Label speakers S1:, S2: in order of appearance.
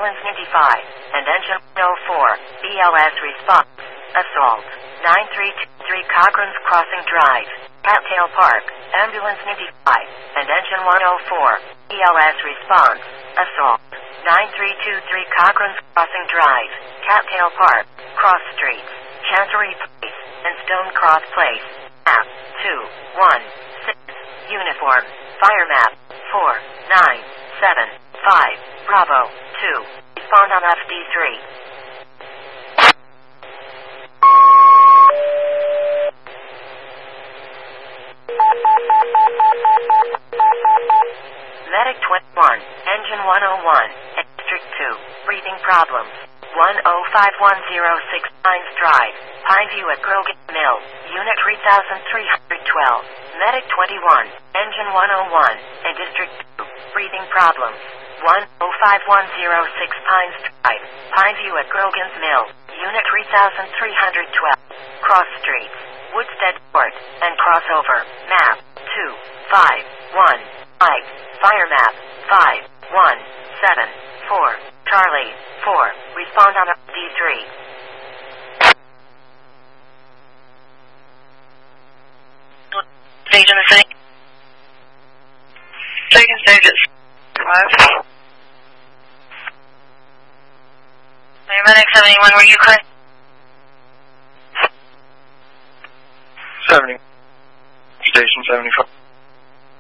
S1: Ambulance 95, and Engine 104, BLS response. Assault. 9323 Cochran's Crossing Drive, Cattail Park, Ambulance 95, and Engine 104, BLS response. Assault. 9323 Cochran's Crossing Drive, Cattail Park, Cross Streets, Chancery Place, and Stonecross Place. Map 216. Uniform. Fire map 4975. Bravo 2. Respond on FD3. Medic 21, Engine 101, District 2, breathing problems. 105106 Pines Drive, Pineview at Grogan Mill, Unit 3312. Medic 21, Engine 101, and District 2, breathing problems. 105106 Pines Drive, Pineview at Grogan's Mill, Unit 3312. Cross Streets, Woodstead Court, and Crossover. Map 251. Mike. Fire map 5174. Charlie 4. Respond on D3.
S2: Stage in the city. Second stage at 5. Medic 71, were you clear?
S3: 70. Station 75.